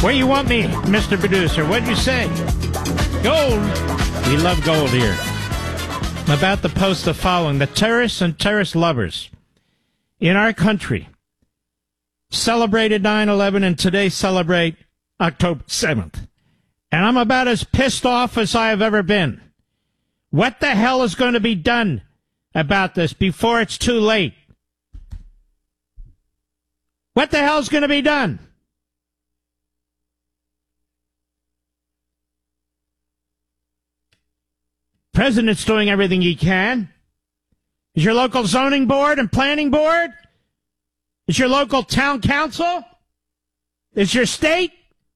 Where you want me, Mr. Producer? What'd you say? Gold. We love gold here. I'm about to post the following. The terrorists and terrorist lovers in our country celebrated 9/11 and today celebrate October 7th. And I'm about as pissed off as I have ever been. What the hell is going to be done about this before it's too late? What the hell is going to be done? President's doing everything he can. Is your local zoning board and planning board? Is your local town council? Is your state?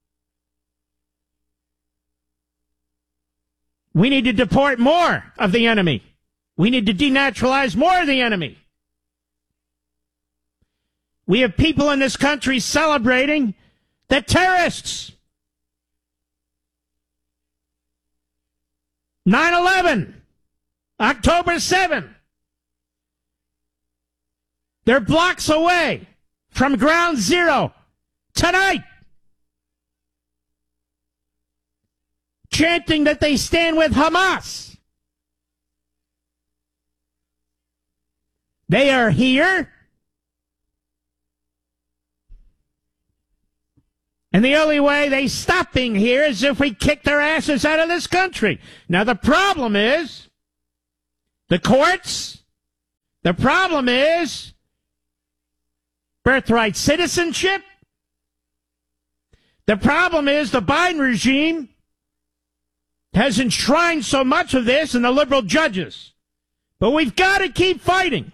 We need to deport more of the enemy. We need to denaturalize more of the enemy. We have people in this country celebrating the terrorists. 9/11, October 7th. They're blocks away from ground zero tonight, chanting that they stand with Hamas. They are here. And the only way they stop being here is if we kick their asses out of this country. Now, the problem is the courts. The problem is birthright citizenship. The problem is the Biden regime has enshrined so much of this in the liberal judges. But we've got to keep fighting,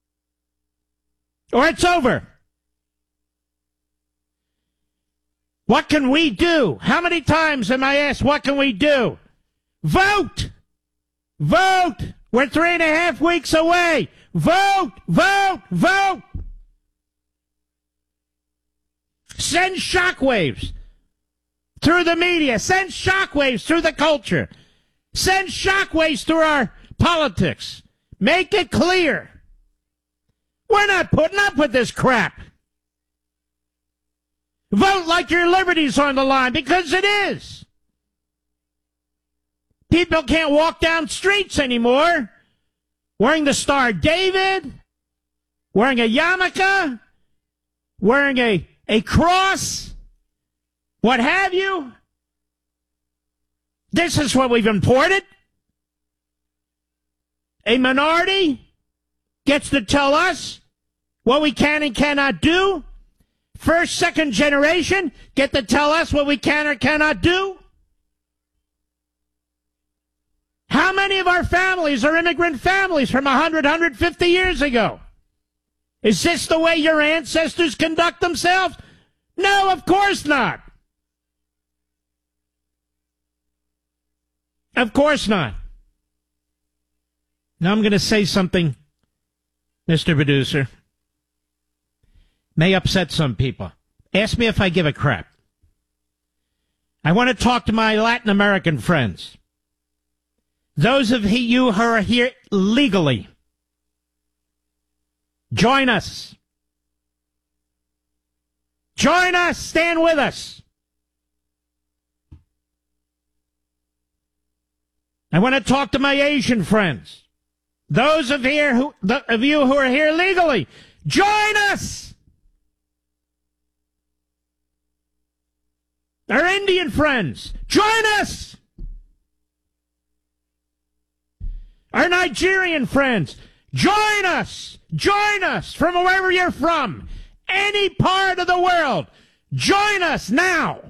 or it's over. What can we do? How many times am I asked, what can we do? Vote! Vote! We're 3.5 weeks away. Vote! Vote! Vote! Send shockwaves through the media. Send shockwaves through the culture. Send shockwaves through our politics. Make it clear. We're not putting up with this crap. Vote like your liberty's on the line, because it is. People can't walk down streets anymore wearing the Star of David, wearing a yarmulke, wearing a cross, what have you. This is what we've imported. A minority gets to tell us what we can and cannot do. First, second generation get to tell us what we can or cannot do. How many of our families are immigrant families from 100, 150 years ago? Is this the way your ancestors conduct themselves? No, of course not. Of course not. Now I'm going to say something, Mr. Producer. May upset some people. Ask me if I give a crap. I want to talk to my Latin American friends. Those of you who are here legally, join us. Join us. Stand with us. I want to talk to my Asian friends. Those of you who are here legally, join us. Our Indian friends, join us. Our Nigerian friends, join us. Join us from wherever you're from. Any part of the world. Join us now.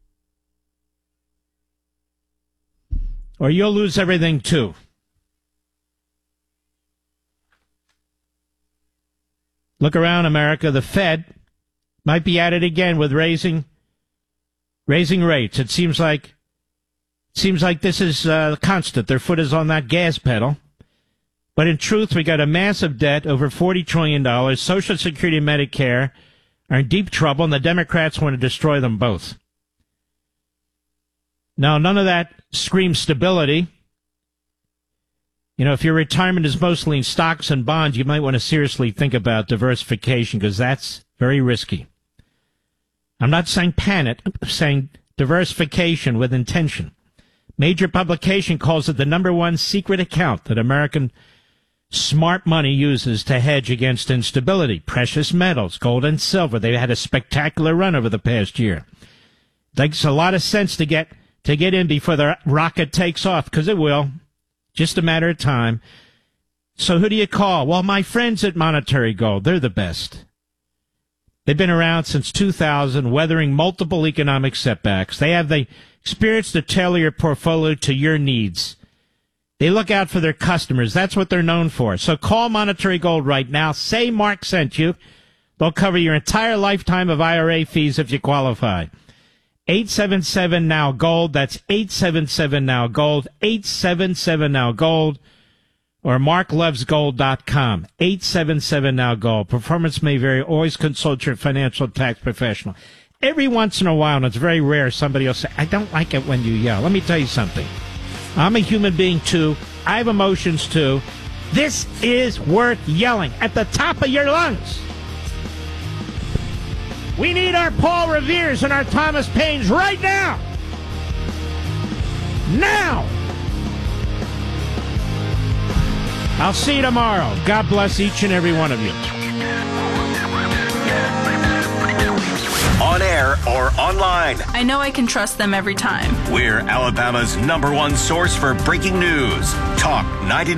Or you'll lose everything too. Look around America. The Fed might be at it again with raising rates. It seems like this is constant. Their foot is on that gas pedal. But in truth, we got a massive debt, over $40 trillion. Social Security and Medicare are in deep trouble, and the Democrats want to destroy them both. Now, none of that screams stability. You know, if your retirement is mostly in stocks and bonds, you might want to seriously think about diversification, because that's very risky. I'm not saying panic, I'm saying diversification with intention. Major publication calls it the number one secret account that American smart money uses to hedge against instability. Precious metals, gold and silver. They've had a spectacular run over the past year. It makes a lot of sense to get in before the rocket takes off, because it will. Just a matter of time. So who do you call? Well, my friends at Monetary Gold, they're the best. They've been around since 2000, weathering multiple economic setbacks. They have the experience to tailor your portfolio to your needs. They look out for their customers. That's what they're known for. So call Monetary Gold right now. Say Mark sent you. They'll cover your entire lifetime of IRA fees if you qualify. 877-NOW-GOLD. That's 877-NOW-GOLD. 877-NOW-GOLD. Or marklovesgold.com. 877-NOW-GOLD. Performance may vary. Always consult your financial tax professional. Every once in a while, and it's very rare, somebody will say, I don't like it when you yell. Let me tell you something. I'm a human being, too. I have emotions, too. This is worth yelling at the top of your lungs. We need our Paul Revere's and our Thomas Paines right now. Now. I'll see you tomorrow. God bless each and every one of you. On air or online, I know I can trust them every time. We're Alabama's #1 source for breaking news. Talk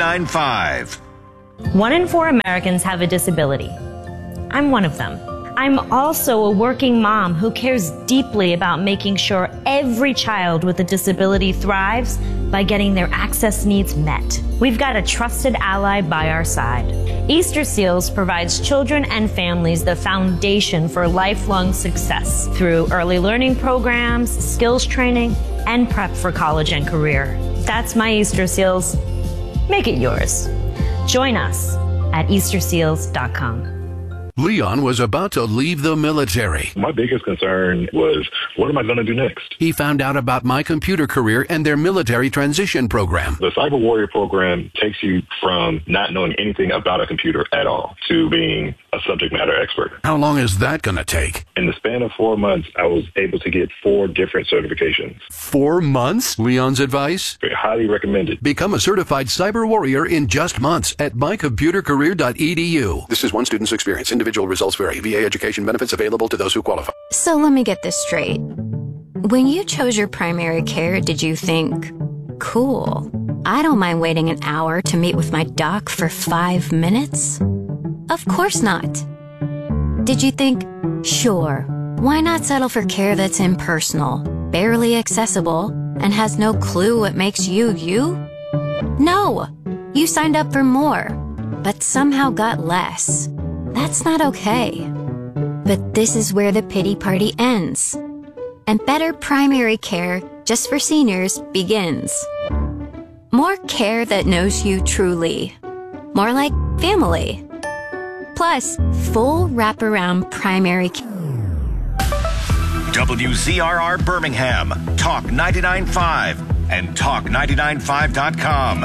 99.5. 1 in 4 Americans have a disability. I'm one of them. I'm also a working mom who cares deeply about making sure every child with a disability thrives by getting their access needs met. We've got a trusted ally by our side. Easter Seals provides children and families the foundation for lifelong success through early learning programs, skills training, and prep for college and career. That's my Easter Seals. Make it yours. Join us at easterseals.com. Leon was about to leave the military. My biggest concern was, what am I going to do next? He found out about My Computer Career and their military transition program. The Cyber Warrior program takes you from not knowing anything about a computer at all to being a subject matter expert. How long is that going to take? In the span of 4 months, I was able to get 4 different certifications. 4 months? Leon's advice? Highly recommended. Become a certified cyber warrior in just months at mycomputercareer.edu. This is one student's experience. Individual results vary. VA education benefits available to those who qualify. So let me get this straight. When you chose your primary care, did you think, cool, I don't mind waiting an hour to meet with my doc for 5 minutes? Of course not. Did you think, sure, why not settle for care that's impersonal, barely accessible, and has no clue what makes you you? No! You signed up for more, but somehow got less. That's not okay. But this is where the pity party ends. And better primary care, just for seniors, begins. More care that knows you truly. More like family. Plus, full wraparound primary care. WZRR Birmingham, Talk 99.5, and Talk995.com.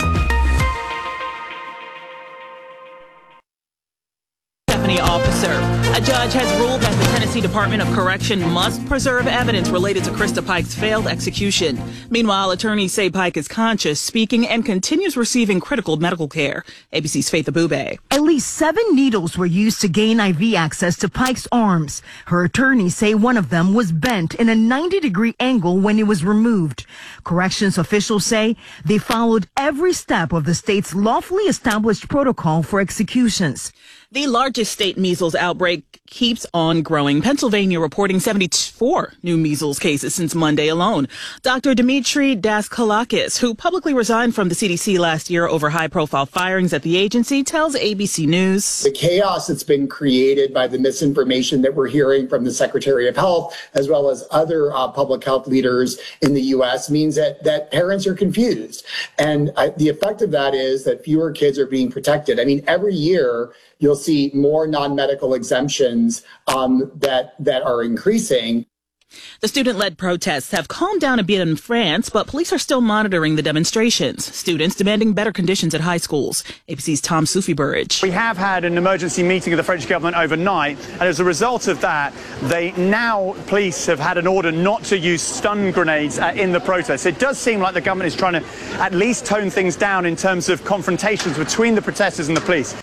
Officer. A judge has ruled that the Tennessee Department of Correction must preserve evidence related to Krista Pike's failed execution. Meanwhile, attorneys say Pike is conscious, speaking, and continues receiving critical medical care. ABC's Faith Abube. At least 7 needles were used to gain IV access to Pike's arms. Her attorneys say one of them was bent in a 90-degree angle when it was removed. Corrections officials say they followed every step of the state's lawfully established protocol for executions. The largest state measles outbreak keeps on growing. Pennsylvania reporting 74 new measles cases since Monday alone. Dr. Dimitri Daskalakis, who publicly resigned from the CDC last year over high-profile firings at the agency, tells ABC News. The chaos that's been created by the misinformation that we're hearing from the Secretary of Health, as well as other public health leaders in the U.S., means that parents are confused. And the effect of that is that fewer kids are being protected. I mean, every year, you'll see more non-medical exemptions that are increasing. The student-led protests have calmed down a bit in France, but police are still monitoring the demonstrations. Students demanding better conditions at high schools. ABC's Tom Soufi-Burridge. We have had an emergency meeting of the French government overnight, and as a result of that, police have had an order not to use stun grenades in the protests. It does seem like the government is trying to at least tone things down in terms of confrontations between the protesters and the police.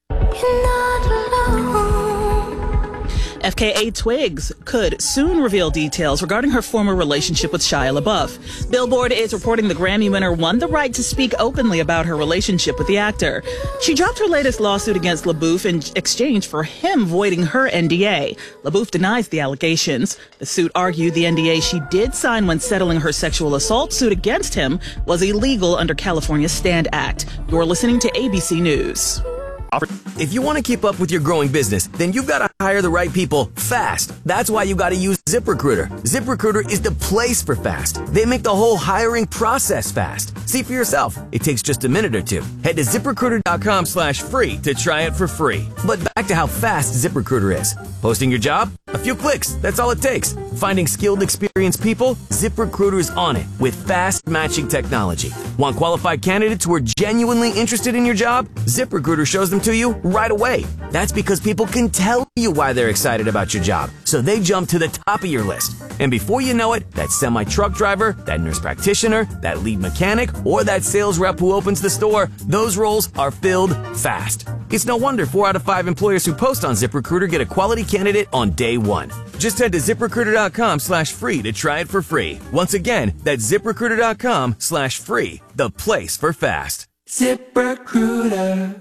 FKA Twigs could soon reveal details regarding her former relationship with Shia LaBeouf. Billboard is reporting the Grammy winner won the right to speak openly about her relationship with the actor. She dropped her latest lawsuit against LaBeouf in exchange for him voiding her NDA. LaBeouf denies the allegations. The suit argued the NDA she did sign when settling her sexual assault suit against him was illegal under California's STAND Act. You're listening to ABC News. If you want to keep up with your growing business, then you've got to hire the right people fast. That's why you got to use ZipRecruiter. ZipRecruiter is the place for fast. They make the whole hiring process fast. See for yourself. It takes just a minute or two. Head to ZipRecruiter.com/free to try it for free. But back to how fast ZipRecruiter is. Posting your job? A few clicks. That's all it takes. Finding skilled, experienced people? ZipRecruiter's on it with fast matching technology. Want qualified candidates who are genuinely interested in your job? ZipRecruiter shows them to you right away. That's because people can tell you why they're excited about your job, so they jump to the top of your list. And before you know it, that semi-truck driver, that nurse practitioner, that lead mechanic, or that sales rep who opens the store, those roles are filled fast. It's no wonder 4 out of 5 employers who post on ZipRecruiter get a quality candidate on day one. Just head to ZipRecruiter.com/free to try it for free. Once again, that's ZipRecruiter.com/free, the place for fast. ZipRecruiter.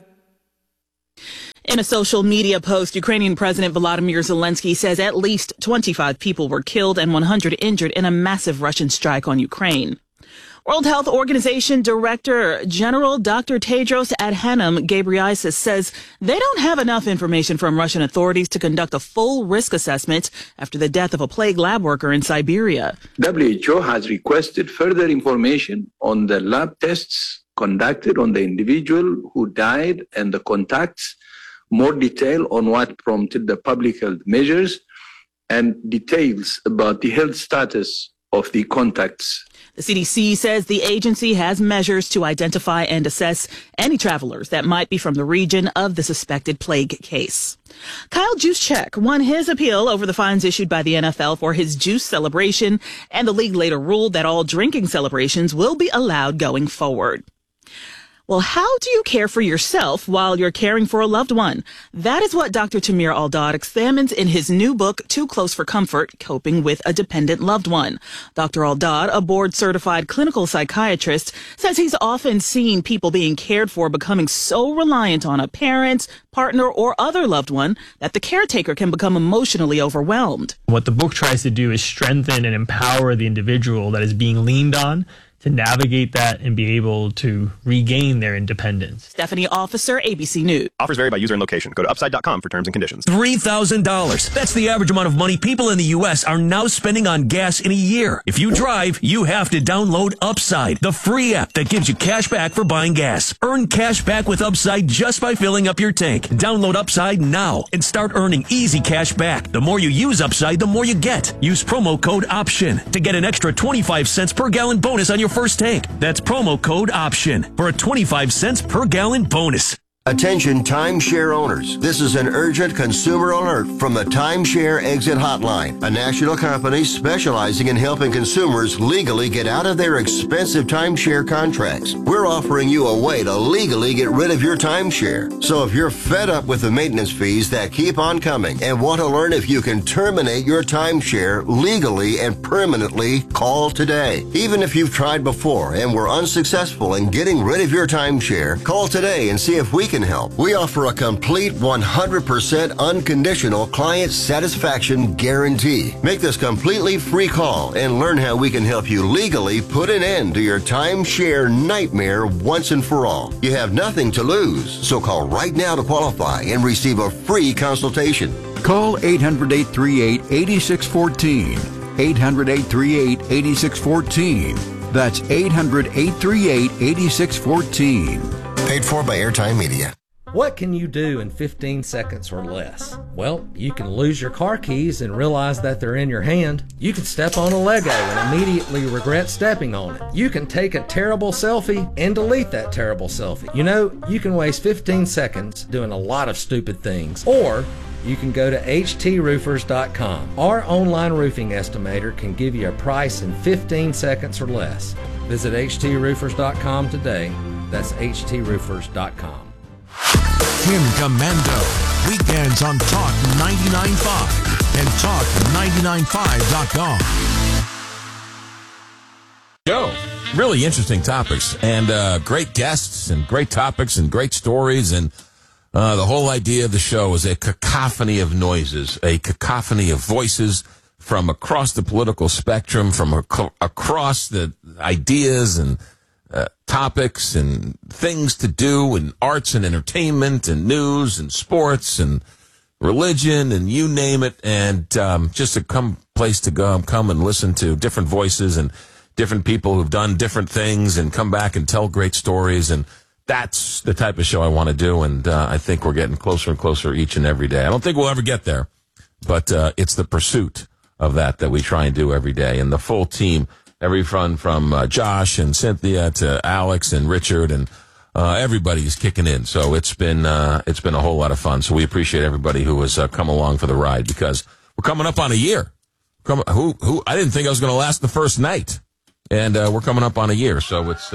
In a social media post, Ukrainian President Volodymyr Zelensky says at least 25 people were killed and 100 injured in a massive Russian strike on Ukraine. World Health Organization Director General Dr. Tedros Adhanom Ghebreyesus says they don't have enough information from Russian authorities to conduct a full risk assessment after the death of a plague lab worker in Siberia. WHO has requested further information on the lab tests conducted on the individual who died and the contacts, more detail on what prompted the public health measures, and details about the health status of the contacts. The CDC says the agency has measures to identify and assess any travelers that might be from the region of the suspected plague case. Kyle Juszczyk won his appeal over the fines issued by the NFL for his juice celebration, and the league later ruled that all drinking celebrations will be allowed going forward. Well, how do you care for yourself while you're caring for a loved one? That is what Dr. Tamir Aldad examines in his new book, Too Close for Comfort, Coping with a Dependent Loved One. Dr. Aldad, a board-certified clinical psychiatrist, says he's often seen people being cared for becoming so reliant on a parent, partner, or other loved one that the caretaker can become emotionally overwhelmed. What the book tries to do is strengthen and empower the individual that is being leaned on to navigate that and be able to regain their independence. Stephanie Officer, ABC News. Offers vary by user and location. Go to upside.com for terms and conditions. $3,000. That's the average amount of money people in the U.S. are now spending on gas in a year. If you drive, you have to download Upside, the free app that gives you cash back for buying gas. Earn cash back with Upside just by filling up your tank. Download Upside now and start earning easy cash back. The more you use Upside, the more you get. Use promo code OPTION to get an extra 25 cents per gallon bonus on your first tank. That's promo code OPTION for a 25 cents per gallon bonus. Attention timeshare owners. This is an urgent consumer alert from the Timeshare Exit Hotline, a national company specializing in helping consumers legally get out of their expensive timeshare contracts. We're offering you a way to legally get rid of your timeshare. So if you're fed up with the maintenance fees that keep on coming and want to learn if you can terminate your timeshare legally and permanently, call today. Even if you've tried before and were unsuccessful in getting rid of your timeshare, call today and see if we can help. We offer a complete 100% unconditional client satisfaction guarantee. Make this completely free call and learn how we can help you legally put an end to your timeshare nightmare once and for all. You have nothing to lose, so call right now to qualify and receive a free consultation. Call 800-838-8614. 800-838-8614. That's 800-838-8614. Paid for by Airtime Media. What can you do in 15 seconds or less? Well, you can lose your car keys and realize that they're in your hand. You can step on a Lego and immediately regret stepping on it. You can take a terrible selfie and delete that terrible selfie. You know, you can waste 15 seconds doing a lot of stupid things. Or you can go to HTRoofers.com. Our online roofing estimator can give you a price in 15 seconds or less. Visit HTRoofers.com today. That's HTRoofers.com. Kim Commando, weekends on Talk 99.5 and Talk995.com. Joe, really interesting topics and great guests and great topics and great stories. And the whole idea of the show is a cacophony of noises, a cacophony of voices from across the political spectrum, from across the ideas and topics and things to do and arts and entertainment and news and sports and religion and you name it. And just a place to come and listen to different voices and different people who've done different things and come back and tell great stories. And that's the type of show I want to do. And I think we're getting closer and closer each and every day. I don't think we'll ever get there, but it's the pursuit of that we try and do every day. And the full team, every from Josh and Cynthia to Alex and Richard and everybody's kicking in. So it's been a whole lot of fun. So we appreciate everybody who has come along for the ride because we're coming up on a year. I didn't think I was going to last the first night, and we're coming up on a year. So it's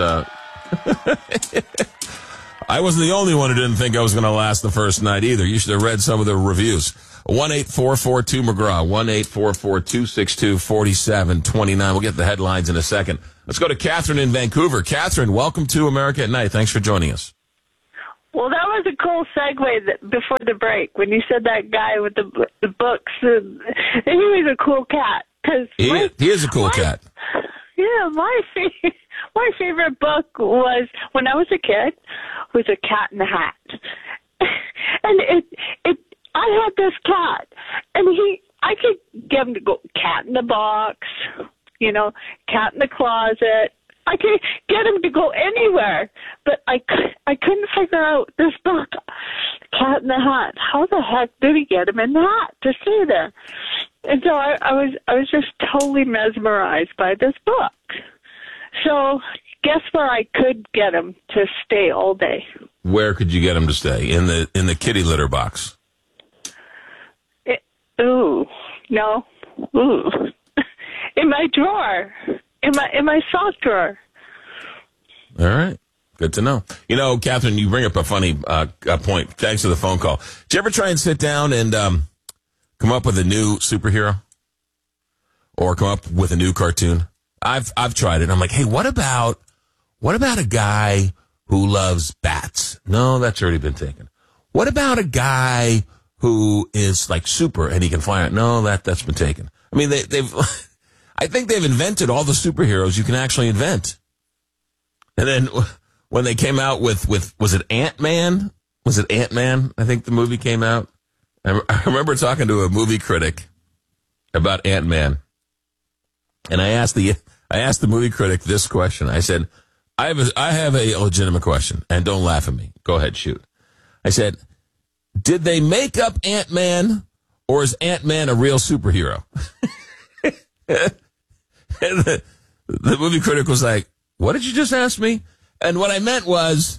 I wasn't the only one who didn't think I was going to last the first night either. You should have read some of the reviews. 1-844-2-McGraw, 1-844-262-4729. We'll get the headlines in a second. Let's go to Catherine in Vancouver. Catherine, welcome to America at Night. Thanks for joining us. Well, that was a cool segue before the break when you said that guy with the books. And he was a cool cat. He is a cool cat. Yeah, my favorite book was, when I was a kid, was A Cat in the Hat. And I had this cat, and I could get him to go cat in the box, cat in the closet. I could get him to go anywhere, but I couldn't figure out this book, Cat in the Hat. How the heck did he get him in the hat to stay there? And so I was just totally mesmerized by this book. So guess where I could get him to stay all day? Where could you get him to stay? In the kitty litter box? In my drawer, in my sock drawer. All right, good to know. Catherine, you bring up a funny point. Thanks for the phone call. Did you ever try and sit down and come up with a new superhero, or come up with a new cartoon? I've tried it. I'm like, hey, what about a guy who loves bats? No, that's already been taken. What about a guy who is like super and he can fly out? No, that's been taken. I mean, they've I think they've invented all the superheroes you can actually invent. And then when they came out with was it Ant-Man? Was it Ant-Man? I think the movie came out. I remember talking to a movie critic about Ant-Man. And I asked the movie critic this question. I said, I have a legitimate question, and don't laugh at me. Go ahead, shoot. I said, did they make up Ant-Man, or is Ant-Man a real superhero? And the movie critic was like, what did you just ask me? And what I meant was,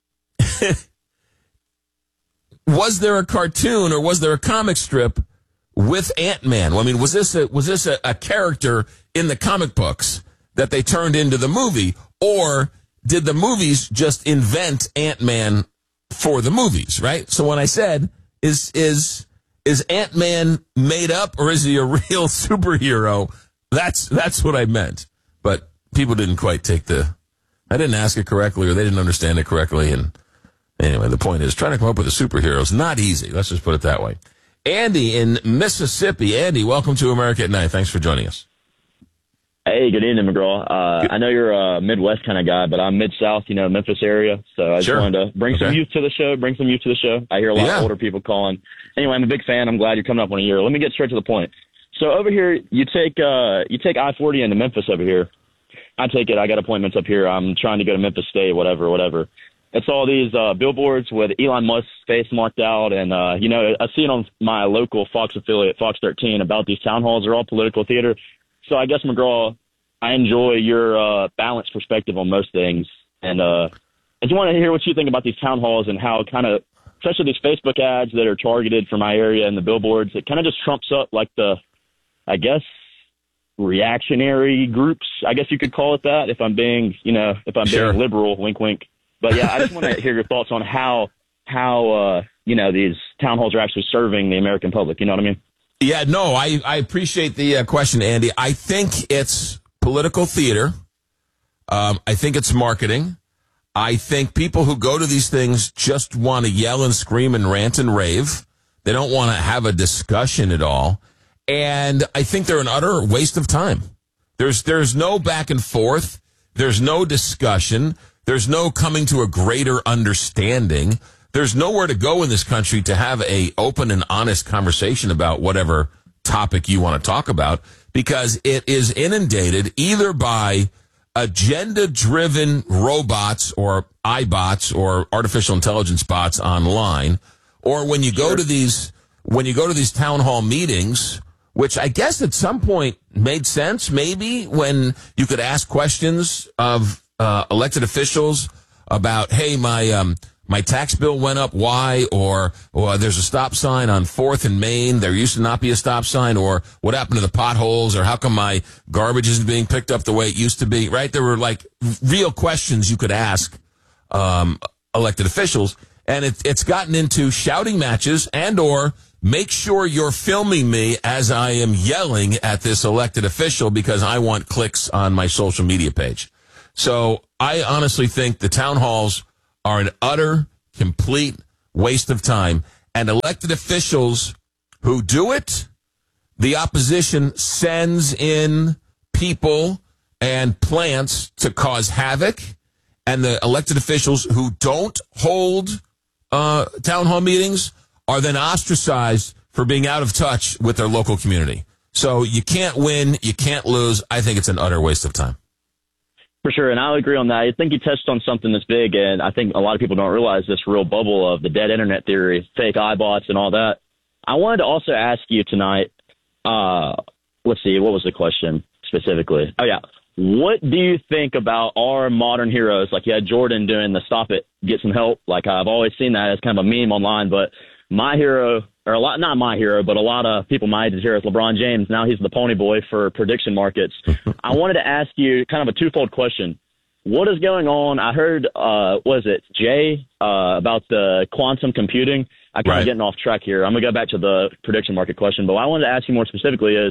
was there a cartoon or was there a comic strip with Ant-Man? I mean, was this a character in the comic books that they turned into the movie, or did the movies just invent Ant-Man for the movies, right? So when I said, is Ant-Man made up, or is he a real superhero? That's what I meant. But people didn't quite I didn't ask it correctly, or they didn't understand it correctly. And anyway, the point is, trying to come up with a superhero is not easy. Let's just put it that way. Andy in Mississippi. Andy, welcome to America at Night. Thanks for joining us. Hey, good evening, McGraw. I know you're a Midwest kind of guy, but I'm Mid-South, Memphis area. So I just wanted to bring some youth to the show, I hear a lot of older people calling. Anyway, I'm a big fan. I'm glad you're coming up on a year. Let me get straight to the point. So over here, you take I-40 into Memphis over here. I take it. I got appointments up here. I'm trying to go to Memphis State, whatever. it's all these billboards with Elon Musk's face marked out. And, I see it on my local Fox affiliate, Fox 13, about these town halls are all political theater. So I guess, McGraw, I enjoy your balanced perspective on most things. And I just want to hear what you think about these town halls and how kind of, especially these Facebook ads that are targeted for my area and the billboards, it kind of just trumps up like the, I guess, reactionary groups. I guess you could call it that if I'm being, being liberal, wink, wink. But yeah, I just want to hear your thoughts on how these town halls are actually serving the American public. You know what I mean? Yeah, no, I appreciate the question, Andy. I think it's political theater. I think it's marketing. I think people who go to these things just want to yell and scream and rant and rave. They don't want to have a discussion at all. And I think they're an utter waste of time. There's no back and forth. There's no discussion. There's no coming to a greater understanding. There's nowhere to go in this country to have a open and honest conversation about whatever topic you want to talk about, because it is inundated either by agenda-driven robots or iBots or artificial intelligence bots online, or when you go to these town hall meetings, which I guess at some point made sense, maybe, when you could ask questions of elected officials about, hey, my tax bill went up, why? Or there's a stop sign on 4th and Main. There used to not be a stop sign. Or what happened to the potholes? Or how come my garbage isn't being picked up the way it used to be? Right? There were like real questions you could ask elected officials. And it's gotten into shouting matches and or make sure you're filming me as I am yelling at this elected official because I want clicks on my social media page. So I honestly think the town halls are an utter, complete waste of time. And elected officials who do it, the opposition sends in people and plants to cause havoc. And the elected officials who don't hold town hall meetings are then ostracized for being out of touch with their local community. So you can't win, you can't lose. I think it's an utter waste of time. For sure, and I'll agree on that. I think you touched on something that's big, and I think a lot of people don't realize this real bubble of the dead internet theory, fake iBots and all that. I wanted to also ask you tonight, let's see, what was the question specifically? Oh, yeah. What do you think about our modern heroes? Like you had Jordan doing the stop it, get some help. Like I've always seen that as kind of a meme online, but my hero, or not my hero, but a lot of people my age is here is LeBron James. Now he's the pony boy for prediction markets. I wanted to ask you kind of a twofold question. What is going on? I heard, Jay, about the quantum computing. I'm kind of getting off track here. I'm going to go back to the prediction market question. But what I wanted to ask you more specifically is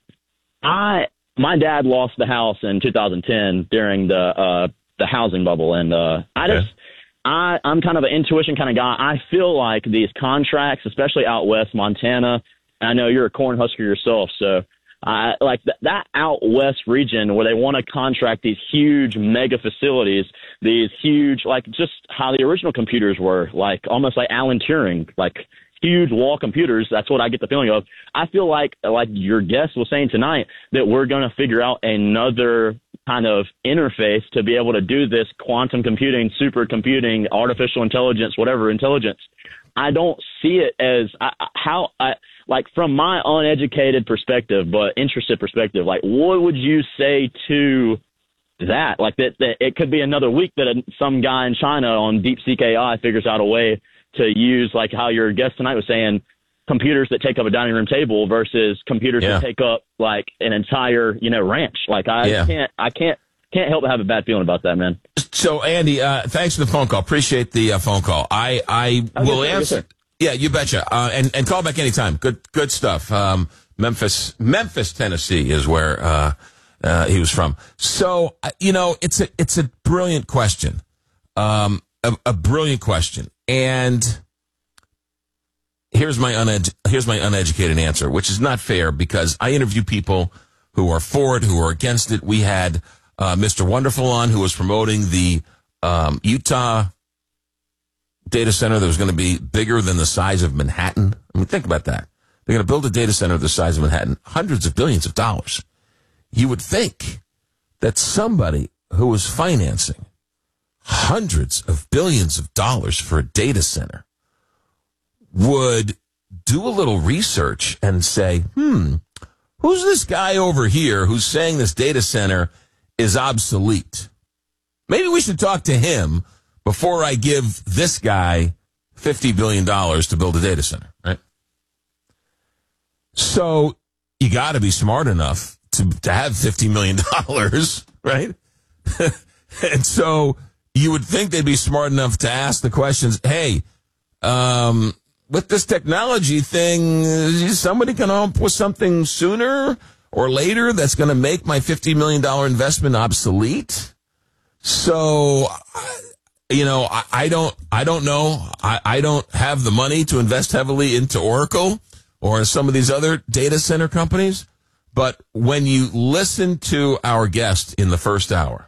my dad lost the house in 2010 during the housing bubble. And I'm kind of an intuition kind of guy. I feel like these contracts, especially out west, Montana, and I know you're a Cornhusker yourself, so like that out west region where they want to contract these huge mega facilities, these huge, like just how the original computers were, like almost like Alan Turing, like huge wall computers. That's what I get the feeling of. I feel like your guest was saying tonight, that we're going to figure out another kind of interface to be able to do this quantum computing, supercomputing, artificial intelligence, whatever intelligence. I don't see it as like from my uneducated perspective, but interested perspective, like what would you say to that? Like that it could be another week that some guy in China on DeepSeek AI figures out a way to use, like how your guest tonight was saying, computers that take up a dining room table versus computers that take up like an entire, ranch. Like I can't help but have a bad feeling about that, man. So Andy, thanks for the phone call. Appreciate the phone call. I will answer. Yeah, you betcha. And call back anytime. Good stuff. Memphis, Tennessee is where he was from. So it's a brilliant question. A brilliant question. And here's my uneducated answer, which is not fair because I interview people who are for it, who are against it. We had Mr. Wonderful on, who was promoting the Utah data center that was going to be bigger than the size of Manhattan. I mean, think about that. They're going to build a data center the size of Manhattan, hundreds of billions of dollars. You would think that somebody who was financing hundreds of billions of dollars for a data center would do a little research and say, who's this guy over here who's saying this data center is obsolete? Maybe we should talk to him before I give this guy $50 billion to build a data center, right? So you got to be smart enough to have $50 million, right? And so you would think they'd be smart enough to ask the questions, hey, with this technology thing, is somebody come up with something sooner or later that's going to make my $50 million investment obsolete? So, I don't know. I don't have the money to invest heavily into Oracle or some of these other data center companies. But when you listen to our guest in the first hour,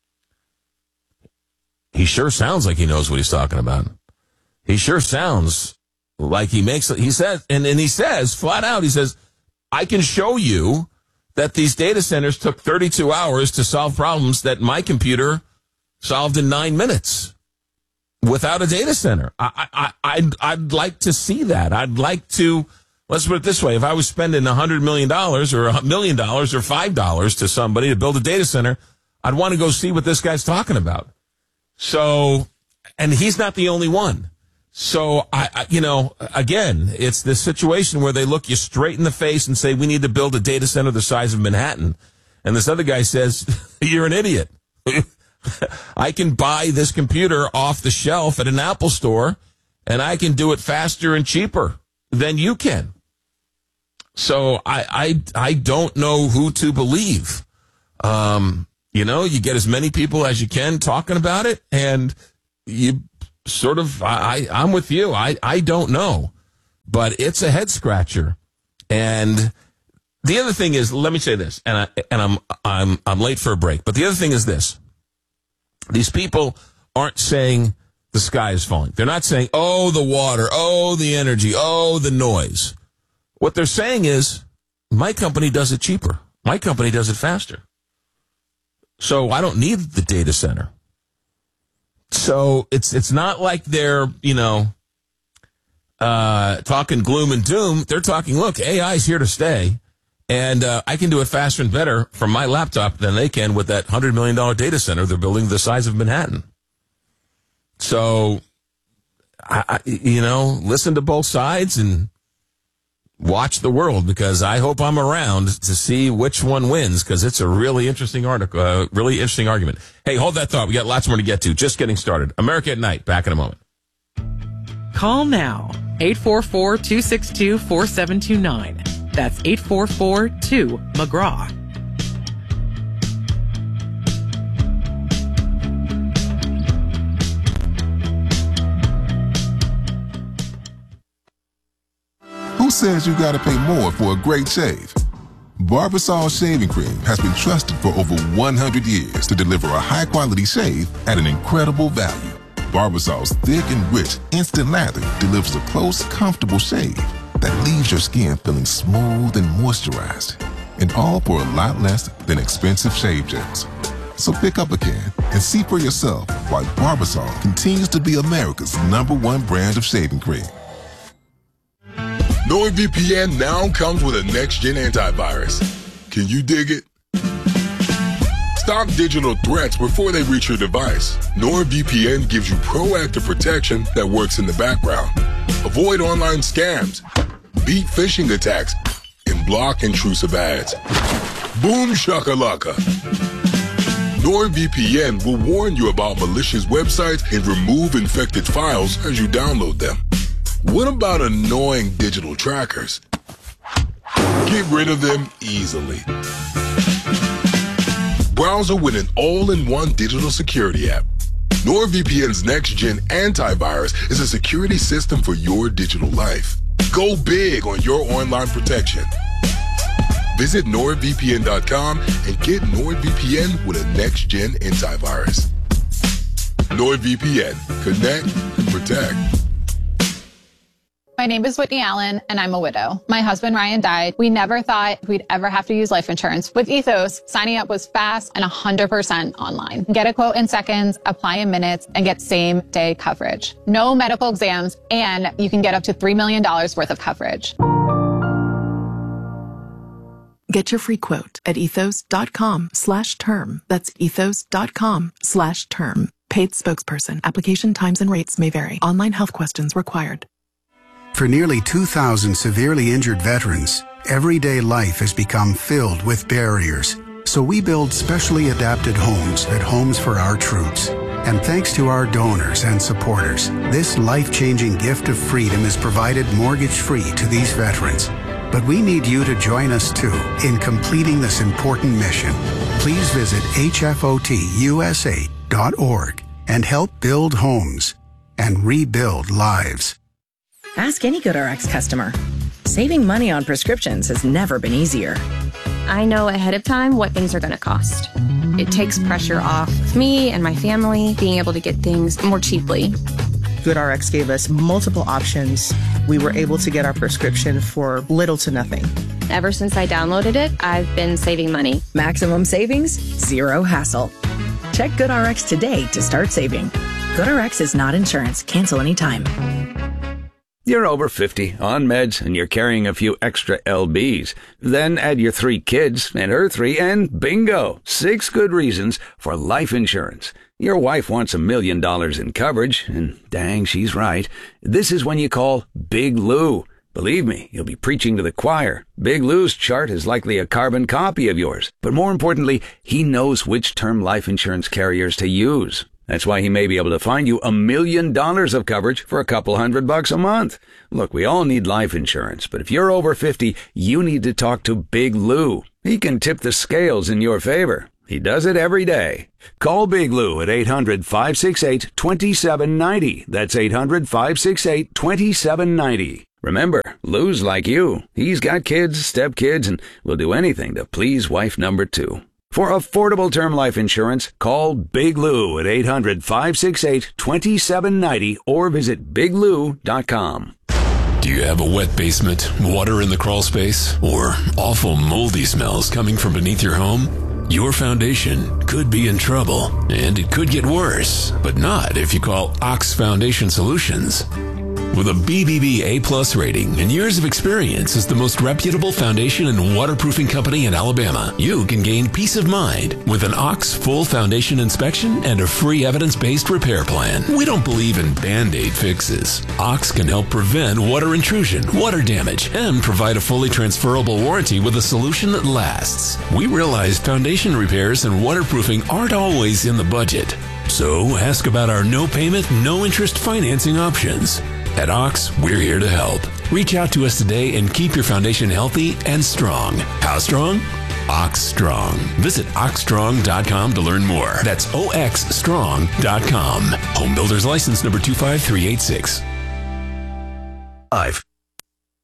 he sure sounds like he knows what he's talking about. He sure sounds like he says flat out, he says, I can show you that these data centers took 32 hours to solve problems that my computer solved in 9 minutes without a data center. I'd like to see that. I'd like to, let's put it this way. If I was spending $100 million or $1 million or $5 to somebody to build a data center, I'd want to go see what this guy's talking about. So, and he's not the only one. So, again, it's this situation where they look you straight in the face and say, we need to build a data center the size of Manhattan. And this other guy says, you're an idiot. I can buy this computer off the shelf at an Apple store, and I can do it faster and cheaper than you can. So I don't know who to believe. You get as many people as you can talking about it, and you sort of, I'm with you. I don't know, but it's a head scratcher. And the other thing is, let me say this, and I'm late for a break, but the other thing is this. These people aren't saying the sky is falling. They're not saying, oh, the water, oh, the energy, oh, the noise. What they're saying is, my company does it cheaper. My company does it faster. So I don't need the data center. So it's not like they're, talking gloom and doom. They're talking, look, AI is here to stay. And I can do it faster and better from my laptop than they can with that $100 million data center they're building the size of Manhattan. So, listen to both sides and watch the world, because I hope I'm around to see which one wins, because it's a really interesting article, really interesting argument. Hey, hold that thought. We got lots more to get to. Just getting started. America at Night. Back in a moment. Call now. 844-262-4729. That's 844-2-McGraw. Who says you gotta pay more for a great shave? Barbasol Shaving Cream has been trusted for over 100 years to deliver a high-quality shave at an incredible value. Barbasol's thick and rich instant lather delivers a close, comfortable shave that leaves your skin feeling smooth and moisturized, and all for a lot less than expensive shave gels. So pick up a can and see for yourself why Barbasol continues to be America's #1 brand of shaving cream. NordVPN now comes with a next-gen antivirus. Can you dig it? Stop digital threats before they reach your device. NordVPN gives you proactive protection that works in the background. Avoid online scams, beat phishing attacks, and block intrusive ads. Boom shakalaka. NordVPN will warn you about malicious websites and remove infected files as you download them. What about annoying digital trackers? Get rid of them easily. Browser with an all-in-one digital security app. NordVPN's next-gen antivirus is a security system for your digital life. Go big on your online protection. Visit NordVPN.com and get NordVPN with a next-gen antivirus. NordVPN. Connect and protect. My name is Whitney Allen, and I'm a widow. My husband, Ryan, died. We never thought we'd ever have to use life insurance. With Ethos, signing up was fast and 100% online. Get a quote in seconds, apply in minutes, and get same-day coverage. No medical exams, and you can get up to $3 million worth of coverage. Get your free quote at ethos.com/term. That's ethos.com/term. Paid spokesperson. Application times and rates may vary. Online health questions required. For nearly 2,000 severely injured veterans, everyday life has become filled with barriers. So we build specially adapted homes at Homes for Our Troops. And thanks to our donors and supporters, this life-changing gift of freedom is provided mortgage-free to these veterans. But we need you to join us too in completing this important mission. Please visit hfotusa.org and help build homes and rebuild lives. Ask any GoodRx customer. Saving money on prescriptions has never been easier. I know ahead of time what things are going to cost. It takes pressure off me and my family being able to get things more cheaply. GoodRx gave us multiple options. We were able to get our prescription for little to nothing. Ever since I downloaded it, I've been saving money. Maximum savings, zero hassle. Check GoodRx today to start saving. GoodRx is not insurance. Cancel anytime. You're over 50, on meds, and you're carrying a few extra LBs. Then add your 3 kids and her 3, and bingo! 6 good reasons for life insurance. Your wife wants $1 million in coverage, and dang, she's right. This is when you call Big Lou. Believe me, you'll be preaching to the choir. Big Lou's chart is likely a carbon copy of yours. But more importantly, he knows which term life insurance carriers to use. That's why he may be able to find you $1 million of coverage for a couple $100 a month. Look, we all need life insurance, but if you're over 50, you need to talk to Big Lou. He can tip the scales in your favor. He does it every day. Call Big Lou at 800-568-2790. That's 800-568-2790. Remember, Lou's like you. He's got kids, stepkids, and will do anything to please wife number 2. For affordable term life insurance, call Big Lou at 800-568-2790 or visit biglou.com. Do you have a wet basement, water in the crawl space, or awful moldy smells coming from beneath your home? Your foundation could be in trouble, and it could get worse, but not if you call Ox Foundation Solutions. With a BBB A+ rating and years of experience as the most reputable foundation and waterproofing company in Alabama, you can gain peace of mind with an Ox full foundation inspection and a free evidence-based repair plan. We don't believe in Band-Aid fixes. Ox can help prevent water intrusion, water damage, and provide a fully transferable warranty with a solution that lasts. We realize foundation repairs and waterproofing aren't always in the budget. So ask about our no payment, no interest financing options. At Ox, we're here to help. Reach out to us today and keep your foundation healthy and strong. How strong? Ox Strong. Visit oxstrong.com to learn more. That's oxstrong.com. Home Builders License number 25386.